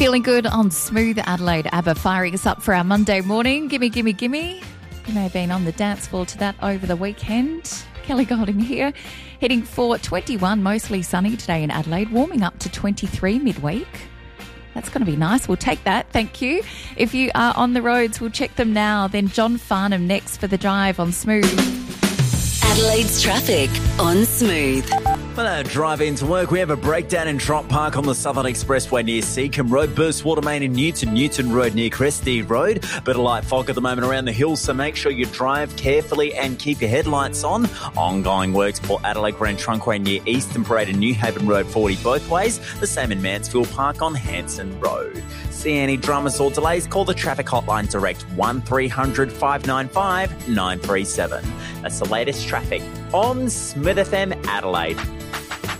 Feeling good on Smooth Adelaide. ABBA firing us up for our Monday morning. Gimme, gimme, gimme. You may have been on the dance floor to that over the weekend. Kelly Golding here, heading for 21, mostly sunny today in Adelaide, warming up to 23 midweek. That's going to be nice. We'll take that. Thank you. If you are on the roads, we'll check them now. Then John Farnham next for the drive on Smooth. Adelaide's traffic on Smooth. Well, drive into work. We have a breakdown in Trott Park on the Southern Expressway near Seacombe Road, burst water main in Newton Road near Cresty Road. Bit of light fog at the moment around the hills, so make sure you drive carefully and keep your headlights on. Ongoing works for Adelaide Grand Trunkway near Eastern Parade and New Haven Road 40 both ways. The same in Mansfield Park on Hanson Road. See any dramas or delays? Call the traffic hotline direct 1300 595 937. That's the latest traffic on Smith FM Adelaide.